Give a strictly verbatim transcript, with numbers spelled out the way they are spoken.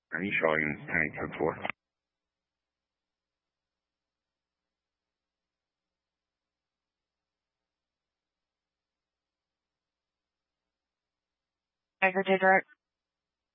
Are you showing tank code four? Tiger J Direct.